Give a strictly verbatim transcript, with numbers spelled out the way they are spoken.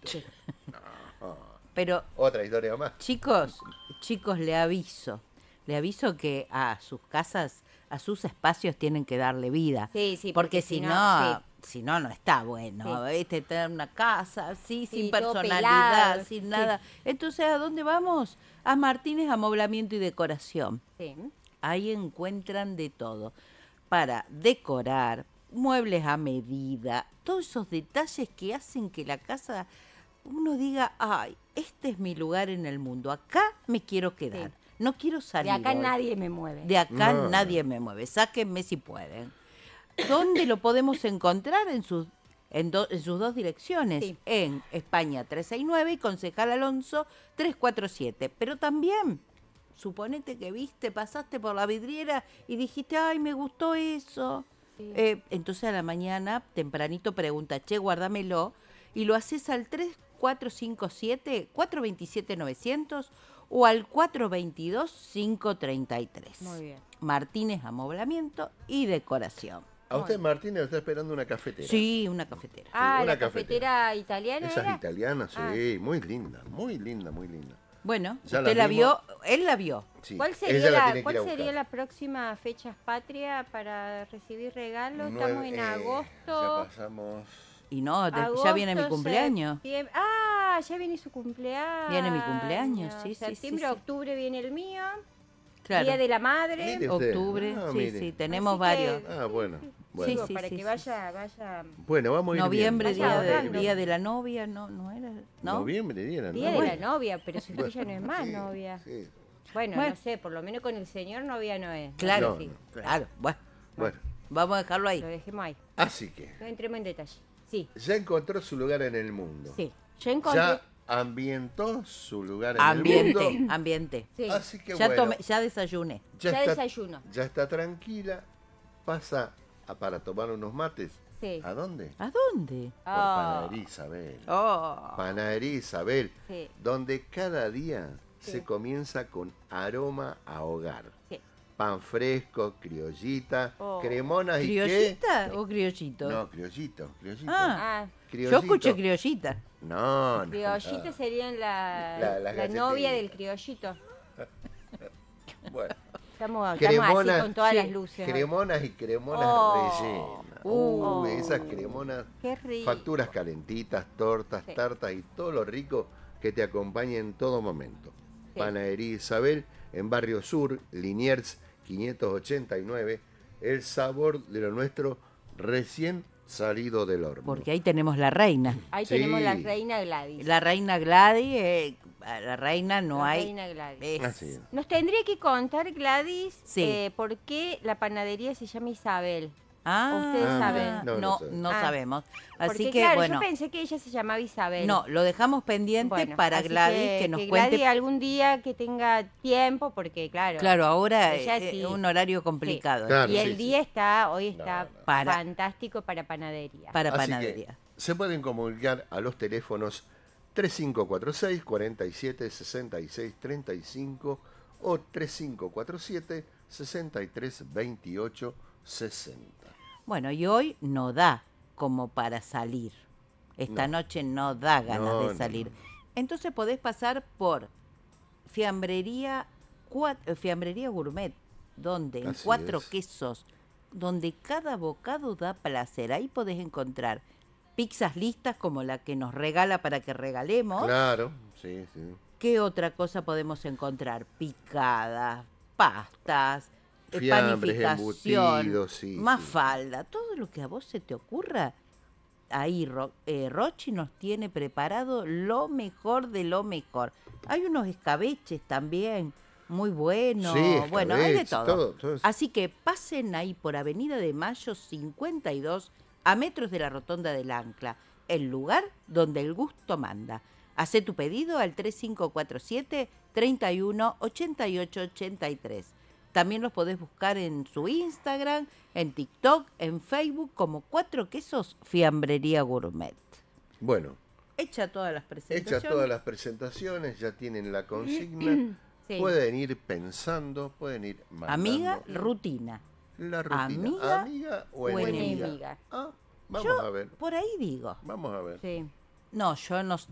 Sí. No. Pero, Otra historia más. chicos, chicos, le aviso. Le aviso que a sus casas, a sus espacios tienen que darle vida. Sí, sí, porque, porque si si no, no, si no, no está bueno. Sí. ¿Viste? Tener una casa así, Sí, sin todo personalidad, pelado, sin sí. nada. Entonces, ¿a dónde vamos? A Martínez Amoblamiento y Decoración. Sí. Ahí encuentran de todo. Para decorar, muebles a medida, todos esos detalles que hacen que la casa, uno diga, ay, este es mi lugar en el mundo, acá me quiero quedar, Sí. no quiero salir De acá hoy. nadie me mueve. De acá No, no. nadie me mueve, sáquenme si pueden. ¿Dónde lo podemos encontrar? En sus, en, do- en sus dos direcciones, Sí. en España trescientos sesenta y nueve y Concejal Alonso trescientos cuarenta y siete. Pero también, suponete que viste, pasaste por la vidriera y dijiste, ay, me gustó eso. Sí. Eh, entonces a la mañana, tempranito, pregunta, che, guárdamelo, y lo haces al tres cuatro cinco siete, cuatro dos siete, novecientos o al cuatro dos dos, cinco tres tres. Muy bien. Martínez Amoblamiento y Decoración. A usted, Martínez, lo está esperando una cafetera. Sí, una cafetera. Ah, una la cafetera italiana Esa era. es italiana, sí, Ah. muy linda, muy linda, muy linda. Bueno, Ya usted la la vimos. vio, él la vio. Sí, ¿Cuál ella sería, la la, tiene que ¿cuál ir a sería buscar. la próxima fecha patria para recibir regalos? Nueve- Estamos en eh, agosto. Ya pasamos. Y no, de- ya agosto, viene mi cumpleaños. septiembre- Ah, ya viene su cumpleaños. Viene mi cumpleaños, sí, sí, sí, Septiembre, sí. octubre viene el mío. Claro. Día de la Madre. Mire usted. Octubre, Ah, sí, mire. sí, tenemos Así varios. que- Ah, bueno. bueno. Digo, Sí, para sí, que sí, vaya, vaya. Bueno, vamos a ir Noviembre, viendo. Vaya día, de, ahorrando. día de la novia, no, no era, ¿no? Noviembre, día de la Día novia. de la novia, pero si usted ya no es más Sí, novia. sí. Bueno, Bueno. no sé, por lo menos con el señor novia no es. Claro, No, sí. no. claro. Bueno, Bueno, vamos a dejarlo Lo ahí. dejemos ahí. así que No entremos en detalle. Sí, ya encontró su lugar en el mundo. sí. Yo encontré. Ya ambientó su lugar en el Ambiente, mundo. ambiente. Sí, Así que Ya, bueno, tomé, ya desayuné. ya, ya está, desayuno. ya está tranquila. Pasa a- para tomar unos mates. Sí. ¿A dónde? ¿A dónde? Por Ah. Panadería Isabel. Oh. Panadería Isabel, Sí. donde cada día Sí. se comienza con aroma a hogar. Sí. Pan fresco, criollita, Oh. cremonas y qué. ¿Criollita o criollito? No, criollito, criollito. Ah. Ah, Yo Criollito. escuché criollita. No, no. criollita no. serían la, La- las la galletitas. novia del criollito. Bueno, Estamos, estamos así Cremonas, con todas sí, las luces. cremonas y cremonas Oh. rellenas. Uh. Uy, esas cremonas. Qué rico. Facturas calentitas, tortas, Sí. tartas y todo lo rico que te acompañe en todo momento. Sí. Panadería Isabel, en Barrio Sur, Liniers quinientos ochenta y nueve. El sabor de lo nuestro recién salido del horno. Porque ahí tenemos la reina. Ahí Sí. tenemos la reina Gladys. La reina Gladys, eh, a la reina no La hay. reina Gladys. es- Así es. Nos tendría que contar, Gladys, Sí. eh, por qué la panadería se llama Isabel. Ah, Ustedes Ah, saben. no, No, no no, saben. Ah. sabemos. Así Porque que, claro, bueno, yo pensé que ella se llamaba Isabel. no, lo dejamos pendiente Bueno, para así Gladys que, nos cuente. Gladys algún día que tenga tiempo, porque claro. Claro, ahora Ella es sí. un horario complicado Claro, Y sí, el sí. día está, hoy está No, no. Para- fantástico para panadería. para Así panadería. que se pueden comunicar a los teléfonos tres cinco cuatro seis, cuatro siete, seis seis tres cinco o tres cinco cuatro siete, seis tres dos ocho seis cero. Bueno, y hoy no da como para salir. Esta No. noche no da ganas No, de no, salir. no. Entonces podés pasar por Fiambrería, Cua- eh, Fiambrería Gourmet, donde en Así Cuatro es. Quesos, donde cada bocado da placer. Ahí podés encontrar pizzas listas como la que nos regala para que regalemos. Claro, sí, sí. ¿Qué otra cosa podemos encontrar? Picadas, pastas, eh, Fiambres, panificación, embutidos, sí, mafalda, todo lo que a vos se te ocurra. Ahí Ro- eh, Rochi nos tiene preparado lo mejor de lo mejor. Hay unos escabeches también, muy buenos. Sí, bueno, hay de escabeches, todo. todo, todo eso. Así que pasen ahí por Avenida de Mayo cincuenta y dos, a metros de la Rotonda del Ancla, el lugar donde el gusto manda. Hacé tu pedido al tres cinco cuatro siete, tres uno, ocho ocho ocho tres. También los podés buscar en su Instagram, en TikTok, en Facebook como Cuatro Quesos Fiambrería Gourmet. Bueno, Hecha todas las presentaciones. hechas todas las presentaciones, ya tienen la consigna. Sí. Pueden ir pensando, pueden ir mandando. Amiga, rutina. La rutina. amiga ¿Amiga o o enemiga? enemiga. Ah, vamos Yo a ver. por ahí digo. Vamos a ver. Sí. No, yo no,